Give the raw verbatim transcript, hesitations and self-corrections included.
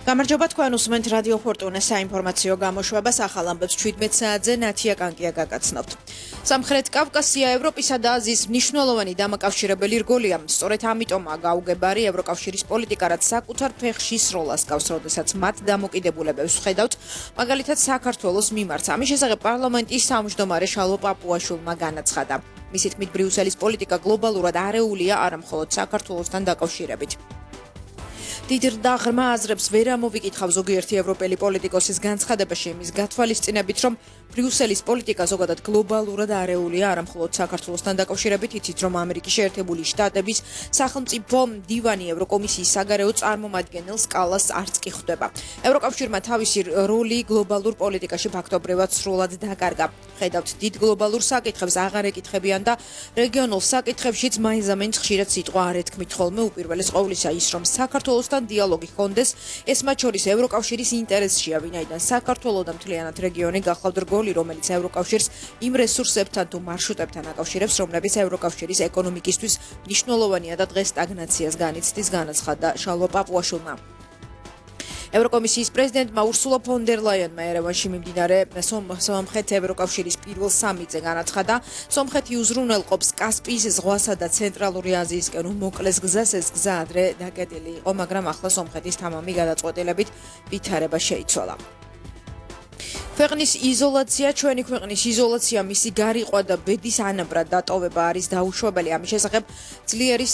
გამარჯობა თქვენ უსმენთ რადიო ფორტუნას საინფორმაციო გამოშვებას ახალ ამბებს შვიდმეტ საათზე ნათია კანკია გაგაცნობთ. სამხრეთ კავკასია ევროპისა და აზიის მნიშვნელოვანი დამაკავშირებელი რგოლია. სწორედ ამიტომაა გაუგებარი ევროკავშირის პოლიტიკა, რაც საკუთარ ფეხში სროლას გავს, როდესაც მათ დამოკიდებულებებს ვხედავთ, მაგალითად საქართველოს მიმართ. ამის შესახებ პარლამენტის თავმჯდომარე შალო პაპუაშვილმა განაცხადა. მისი თქმით, ბრიუსელის პოლიტიკა გლობალურად არეულია არა მხოლოდ საქართველოსთან დაკავშირებით. დიდ და ღრმა აზრებს ვერ ამოვიკითხავ ზოგიერთი ევროპელი პოლიტიკოსის განცხადებაში იმის გათვალისწინებით, რომ ბრიუსელის პოლიტიკა ზოგადად გლობალურად არეულია არა მხოლოდ საქართველოსთან დაკავშირებით, იცით რომ ამერიკის შეერთებული შტატების სახელმწიფო დივანი ევროკომისიის საგარეო წარმომადგენელ სკალას არც კი ხვდება. ევროკავშირმა თავისი როლი გლობალურ პოლიტიკაში ფაქტობრივად სრულად დაკარგა. ხედავთ დიდ გლობალურ საკითხებს აღარ ეკითხებიან და რეგიონულ საკითხებშიც მაინც-ამაინც ხშირად სიტყვა არ ეთქმით ხოლმე, უპირველეს ყოვლისა ის, რომ საქართველოსთან დიალოგი ხონდეს, ეს მათ შორის ევროკავშირის ინტერესშია, ვინაიდან საქართველო და მთლიანად რეგიონი გახლავთ რგოლი, რომელიც ევროკავშირს იმ რესურსებთან თუ მარშრუტებთან აკავშირებს, რომლებიც ევროკავშირის ეკონომიკისთვის მნიშვნელოვანია და დღეს სტაგნაციას განიცდის, განაცხადა შალო პაპუაშვილმა. ევროკომისიის პრეზიდენტმა ურსულა ფონ დერ ლაიენმა ერევანში მიმდინარე სომხეთ ევროკავშირის პირველ სამიტზე განაცხადა, სომხეთი უზრუნველყოფს კასპიის ზღვასა და ცენტრალური აზიისკენ უმოკლეს გზას, ეს გზა ადრე დაკეტილი იყო, მაგრამ ახლა სომხეთის თამამი გადაწყვეტილებით ვითარება შეიცვალა. ქვეყნის იზოლაცია, ჩვენი ქვეყნის იზოლაცია, მისი გარიყვა და ბედის ანაბრად დატოვება არის დაუშვებელი. ამის შესახებ ძლიერი